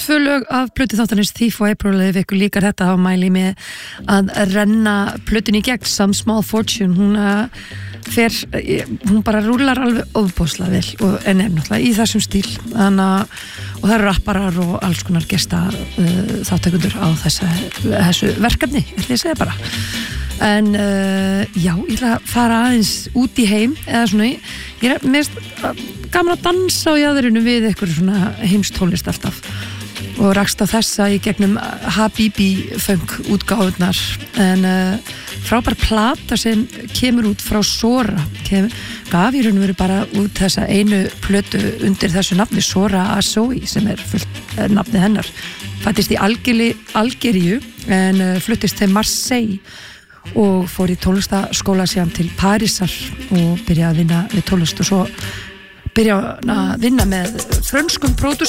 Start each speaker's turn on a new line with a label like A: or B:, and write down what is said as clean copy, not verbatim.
A: 2 lög af plötu þáttarins Thief og April ef ykkur líkar þetta þá mæli með að renna plötun í gegn Some Small Fortune hún bara rúlar alveg ofboðslega vel og er náttúrulega í þessum stíl og það eru rapparar og alls konar gesta þátttakendur á þessu verkefni ég segja bara en já, ég ætla að fara aðeins út í heim eða svona, ég er mest gaman að dansa á jaðrinu við eitthvað svona heimstólist alltaf og rakst á þessa í gegnum Habibi funk útgáfurnar en frábær plata sem kemur út frá Sora gaf í raun og veru bara út þessa einu plötu undir þessu nafni Sora Asoi sem fullt nafni hennar fættist í Algeríu en fluttist til Marseille og fór í tónlistaskóla síðan til Parísar og byrjaði að vinna við tónlist og svo byrjaði að vinna með frönskum pródúsent